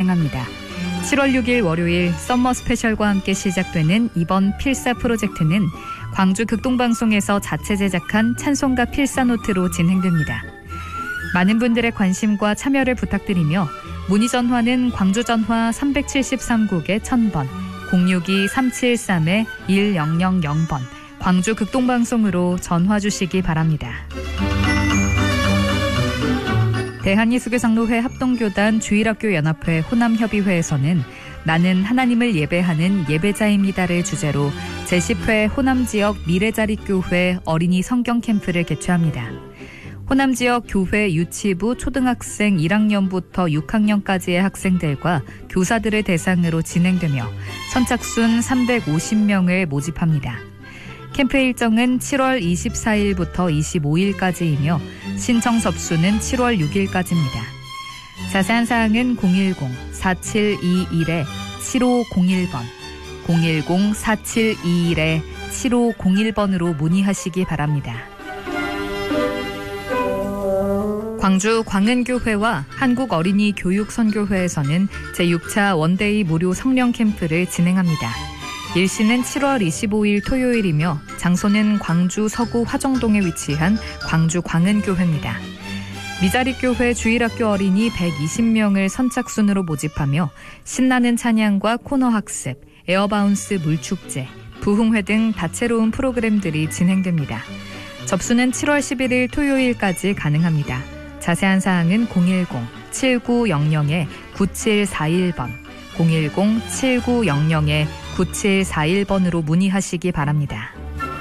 진행합니다. 7월 6일 월요일 썸머 스페셜과 함께 시작되는 이번 필사 프로젝트는 광주 극동방송에서 자체 제작한 찬송가 필사노트로 진행됩니다. 많은 분들의 관심과 참여를 부탁드리며 문의 전화는 광주 전화 373국에 1000번, 062-3713-1000번, 광주 극동방송으로 전화 주시기 바랍니다. 대한예수교장로회 합동교단 주일학교연합회 호남협의회에서는 나는 하나님을 예배하는 예배자입니다를 주제로 제10회 호남지역 미래자립교회 어린이 성경 캠프를 개최합니다. 호남지역 교회 유치부 초등학생 1학년부터 6학년까지의 학생들과 교사들을 대상으로 진행되며 선착순 350명을 모집합니다. 캠프 일정은 7월 24일부터 25일까지이며 신청 접수는 7월 6일까지입니다. 자세한 사항은 010-4721-7501번, 010-4721-7501번으로 문의하시기 바랍니다. 광주 광은교회와 한국어린이교육선교회에서는 제6차 원데이 무료 성령 캠프를 진행합니다. 일시는 7월 25일 토요일이며 장소는 광주 서구 화정동에 위치한 광주 광은교회입니다. 미자립교회 주일학교 어린이 120명을 선착순으로 모집하며 신나는 찬양과 코너 학습, 에어바운스 물축제, 부흥회 등 다채로운 프로그램들이 진행됩니다. 접수는 7월 11일 토요일까지 가능합니다. 자세한 사항은 010-7900-9741번, 010-7900-9741번으로 문의하시기 바랍니다.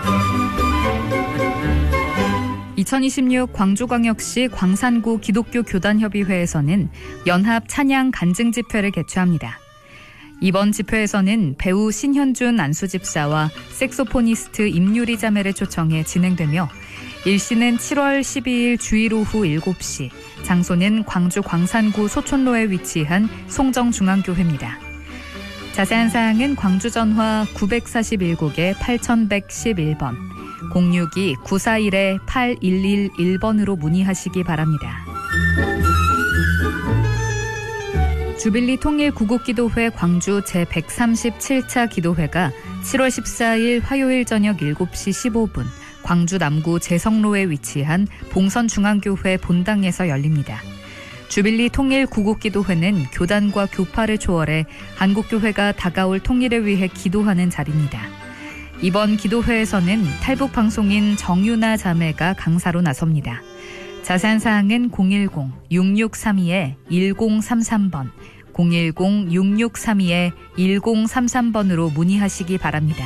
2026 광주광역시 광산구 기독교 교단협의회에서는 연합 찬양 간증 집회를 개최합니다. 이번 집회에서는 배우 신현준 안수집사와 색소포니스트 임유리 자매를 초청해 진행되며 일시는 7월 12일 주일 오후 7시, 장소는 광주 광산구 소촌로에 위치한 송정중앙교회입니다. 자세한 사항은 광주 전화 941국에 8111번, 062-941-8111번으로 문의하시기 바랍니다. 주빌리 통일 구국기도회 광주 제137차 기도회가 7월 14일 화요일 저녁 7시 15분 광주 남구 재성로에 위치한 봉선중앙교회 본당에서 열립니다. 주빌리 통일 구국기도회는 교단과 교파를 초월해 한국교회가 다가올 통일을 위해 기도하는 자리입니다. 이번 기도회에서는 탈북방송인 정유나 자매가 강사로 나섭니다. 자세한 사항은 010-6632-1033번, 010-6632-1033번으로 문의하시기 바랍니다.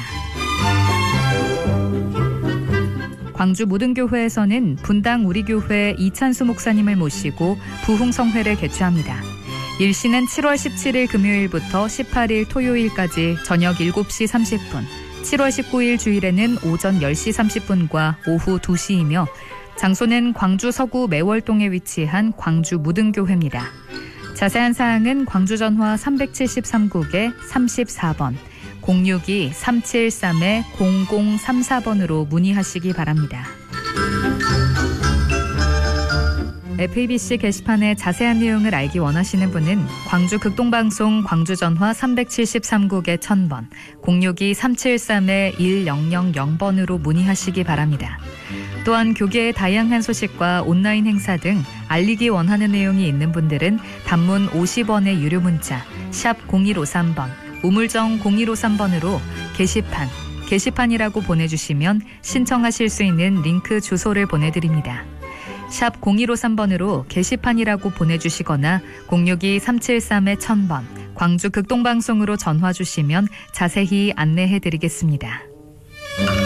광주 모든교회에서는 분당 우리교회 이찬수 목사님을 모시고 부흥성회를 개최합니다. 일시는 7월 17일 금요일부터 18일 토요일까지 저녁 7시 30분, 7월 19일 주일에는 오전 10시 30분과 오후 2시이며 장소는 광주 서구 매월동에 위치한 광주 무등교회입니다. 자세한 사항은 광주 전화 373국에 34번, 062-373-0034번으로 문의하시기 바랍니다. FABC 게시판의 자세한 내용을 알기 원하시는 분은 광주 극동방송 광주 전화 373국에 1000번, 062-373-1000번으로 문의하시기 바랍니다. 또한 교계의 다양한 소식과 온라인 행사 등 알리기 원하는 내용이 있는 분들은 단문 50원의 유료 문자 샵 0153번, 우물정 0153번으로 게시판이라고 보내주시면 신청하실 수 있는 링크 주소를 보내드립니다. 샵 0153번으로 게시판이라고 보내주시거나 062-373-1000번 광주 극동방송으로 전화 주시면 자세히 안내해드리겠습니다.